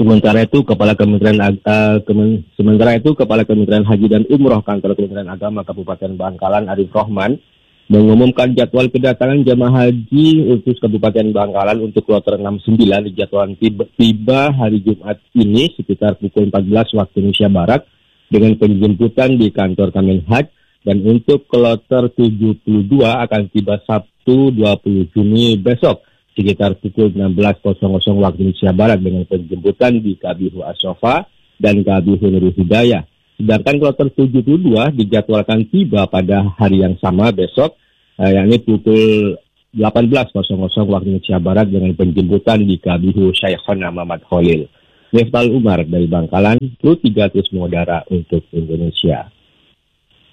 Sementara itu Kepala Kementerian Haji dan Umroh Kantor Kementerian Agama Kabupaten Bangkalan Arif Rohman mengumumkan jadwal kedatangan jemaah haji khusus Kabupaten Bangkalan untuk kloter 69 dijadwalkan tiba hari Jumat ini sekitar pukul 14 waktu Indonesia Barat dengan penjemputan di kantor Kemenhaj, dan untuk kloter 72 akan tiba Sabtu 20 Juni besok sekitar pukul 16.00 waktu Indonesia Barat dengan penjemputan di Kabihu As-Sofa dan Kabihu Nurul Hidayah. Sedangkan kloter 72 dijadwalkan tiba pada hari yang sama besok, yakni pukul 18.00 waktu Indonesia Barat dengan penjemputan di Kabihu Syekhona Muhammad Khalil. Miftahul Umar dari Bangkalan, Pro 3 Terus Mengudara untuk Indonesia.